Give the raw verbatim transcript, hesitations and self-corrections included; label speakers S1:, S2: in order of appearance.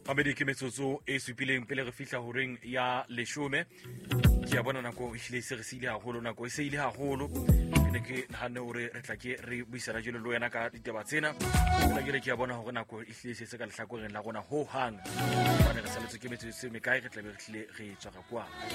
S1: Mamedi ke metsotso e supileng pele re fihla horeng ya leshome. Ke a bona nako e hlile se re sile haholo, nako e se ile haholo. Ke ne ke nahanne hore re tla ke re buisana jelo le wena ka ditaba tsena. Ke ke ke a bona hore nako e hlile se se ka lehlakoreng la rona ho hang. Bana re saletse ke metsotso e mekae re tla be re hlile re tswa ka kwa.